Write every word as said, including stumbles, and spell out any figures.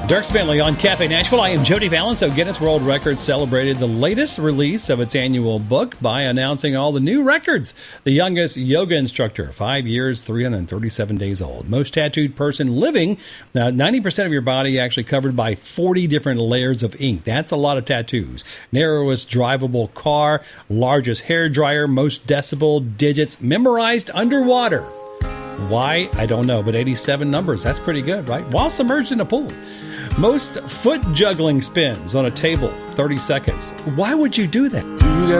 Dierks Bentley on Cafe Nashville. I am Jody Fallon. So Guinness World Records celebrated the latest release of its annual book by announcing all the new records. The youngest yoga instructor, five years, three hundred thirty-seven days old. Most tattooed person living. Now, ninety percent of your body actually covered by forty different layers of ink. That's a lot of tattoos. Narrowest drivable car, largest hair dryer, most decibel digits memorized underwater. Why? I don't know, but eighty-seven numbers. That's pretty good, right? While submerged in a pool. Most foot juggling spins on a table, thirty seconds. Why would you do that?